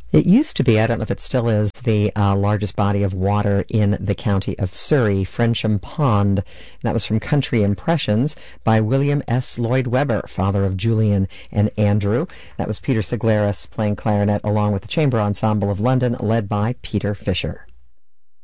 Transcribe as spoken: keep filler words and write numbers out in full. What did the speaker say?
It used to be, I don't know if it still is, the uh, largest body of water in the county of Surrey, Frensham Pond. And that was from Country Impressions by William S. Lloyd Webber, father of Julian and Andrew. That was Peter Siglaris playing clarinet along with the Chamber Ensemble of London, led by Peter Fisher.